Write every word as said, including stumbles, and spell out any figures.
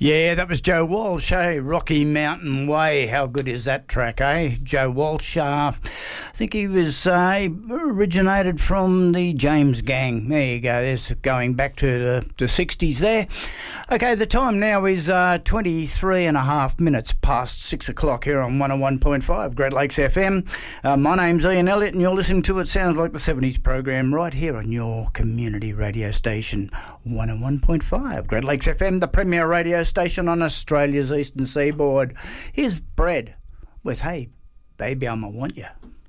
Yeah, that was Joe Walsh, eh? Rocky Mountain Way. How good is that track, eh? Joe Walsh, uh, I think he was uh, originated from the James Gang. There you go. There's going back to the, the sixties there. Okay, the time now is uh, twenty-three and a half minutes past six o'clock here on one oh one point five Great Lakes F M. Uh, my name's Ian Elliott and you're listening to It Sounds Like the seventies program right here on your community radio station, one oh one point five Great Lakes F M, the premier radio station on Australia's eastern seaboard. Here's Bread with Hey Baby, I'ma Want Ya.